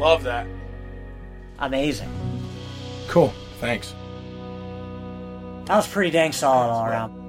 Love that. Amazing. Cool. Thanks. That was pretty dang solid all around.